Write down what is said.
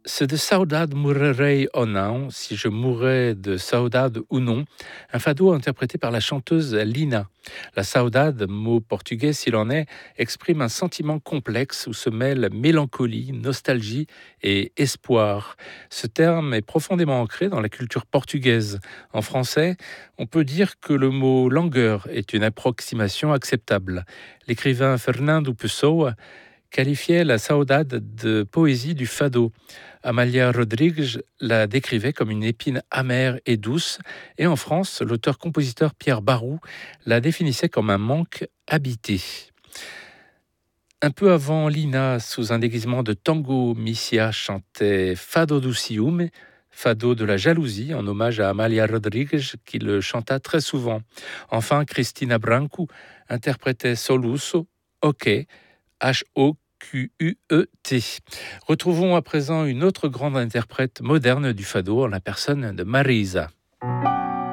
Se de saudade morrerei ou não, si je mourrais de saudade ou non, un fado interprété par la chanteuse Lina. La saudade, mot portugais s'il en est, exprime un sentiment complexe où se mêlent mélancolie, nostalgie et espoir. Ce terme est profondément ancré dans la culture portugaise. En français, on peut dire que le mot langueur est une approximation acceptable. L'écrivain Fernando Pessoa qualifiait la saudade de poésie du fado. Amalia Rodrigues la décrivait comme une épine amère et douce, et en France, l'auteur-compositeur Pierre Barou la définissait comme un manque habité. Un peu avant, Lina, sous un déguisement de tango Missia, chantait Fado do Ciúme, Fado de la jalousie, en hommage à Amalia Rodrigues, qui le chanta très souvent. Enfin, Cristina Branco interprétait Soluço, OK, H-O-Q-U-E-T. Retrouvons à présent une autre grande interprète moderne du fado en la personne de Marisa.